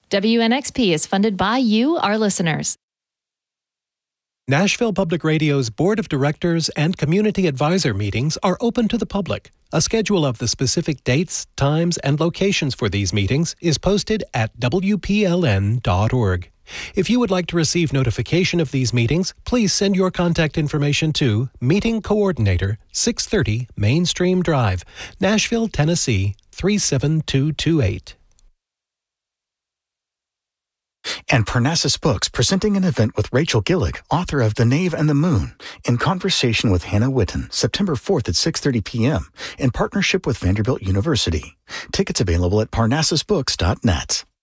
WNXP is funded by you, our listeners. Nashville Public Radio's Board of Directors and Community Advisor meetings are open to the public. A schedule of the specific dates, times, and locations for these meetings is posted at WPLN.org. If you would like to receive notification of these meetings, please send your contact information to Meeting Coordinator, 630 Mainstream Drive, Nashville, Tennessee, 37228. And Parnassus Books presenting an event with Rachel Gillick, author of The Knave and the Moon, in conversation with Hannah Witten, September 4th at 6:30 p.m. in partnership with Vanderbilt University. Tickets available at parnassusbooks.net.